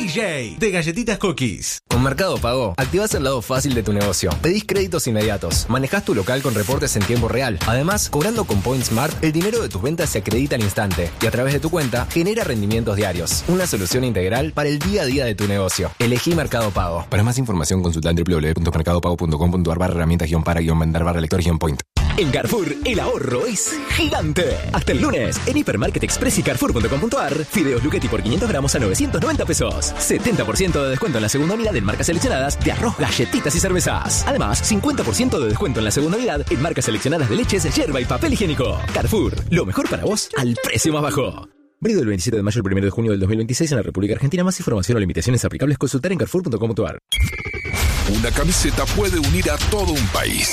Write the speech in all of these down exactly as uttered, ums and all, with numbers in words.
J de Galletitas Cookies. Con Mercado Pago, activás el lado fácil de tu negocio. Pedís créditos inmediatos, manejás tu local con reportes en tiempo real. Además, cobrando con Point Smart, el dinero de tus ventas se acredita al instante y a través de tu cuenta genera rendimientos diarios. Una solución integral para el día a día de tu negocio. Elegí Mercado Pago. Para más información consulta w w w punto mercado pago punto com punto a r barra herramientas guión para guión vender barra lector guión point. En Carrefour, el ahorro es gigante. Hasta el lunes, en Hipermarket Express y Carrefour punto com punto a r, fideos Luchetti por quinientos gramos a novecientos noventa pesos. setenta por ciento de descuento en la segunda unidad en marcas seleccionadas de arroz, galletitas y cervezas. Además, cincuenta por ciento de descuento en la segunda unidad en marcas seleccionadas de leches, yerba y papel higiénico. Carrefour, lo mejor para vos al precio más bajo. Válido del veintisiete de mayo al primero de junio del dos mil veintiséis en la República Argentina. Más información o limitaciones aplicables consultar en carrefour punto com punto a r. Una camiseta puede unir a todo un país.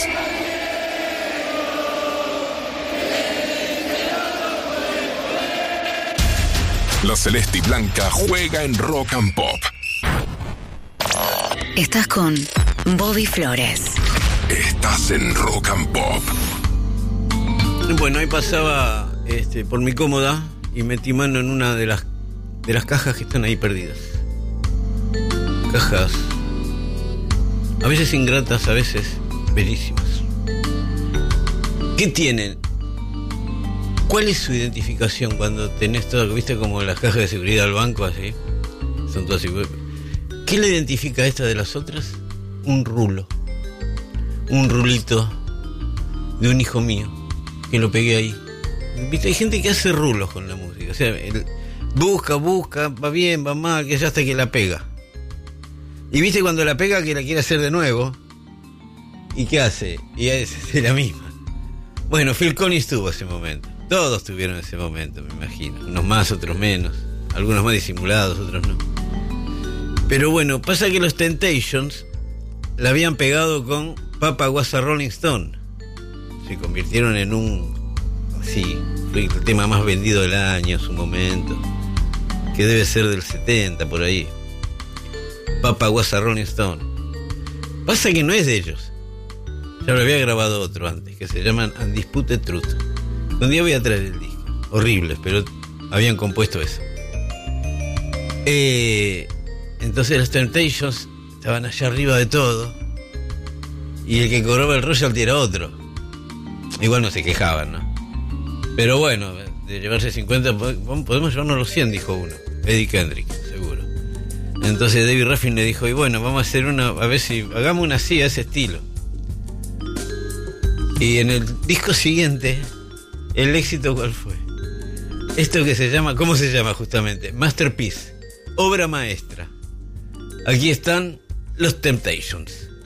La celeste y blanca juega en Rock and Pop. Estás con Bobby Flores. Estás en Rock and Pop. Bueno, ahí pasaba este, por mi cómoda y metí mano en una de las de las cajas que están ahí perdidas. Cajas a veces ingratas, a veces bellísimas. ¿Qué tienen? ¿Cuál es su identificación cuando tenés todo, viste, como las cajas de seguridad del banco, así? Son todas iguales. ¿Qué le identifica a esta de las otras? Un rulo. Un rulito de un hijo mío, que lo pegué ahí. Viste, hay gente que hace rulos con la música. O sea, el, busca, busca, va bien, va mal, que ya hasta que la pega. Y viste cuando la pega que la quiere hacer de nuevo. ¿Y qué hace? Y es, es la misma. Bueno, Phil Collins tuvo ese momento. Todos tuvieron ese momento, me imagino. Unos más, otros menos. Algunos más disimulados, otros no. Pero bueno, pasa que los Temptations la habían pegado con Papa Was a Rolling Stone. Se convirtieron en un... Sí, fue el tema más vendido del año en su momento. Que debe ser del setenta, por ahí. Papa Was a Rolling Stone. Pasa que no es de ellos. Ya lo había grabado otro antes, que se llaman Undisputed Truth. Un día voy a traer el disco. Horribles, pero habían compuesto eso. Eh, entonces los Temptations estaban allá arriba de todo. Y el que cobraba el royalty era otro. Igual no se quejaban, ¿no? Pero bueno, de llevarse cincuenta, podemos llevarnos los cien, dijo uno. Eddie Kendrick, seguro. Entonces David Ruffin le dijo, y bueno, vamos a hacer una, a ver si, hagamos una así, a ese estilo. Y en el disco siguiente... ¿El éxito cuál fue? Esto que se llama, ¿cómo se llama justamente? Masterpiece, obra maestra. Aquí están los Temptations.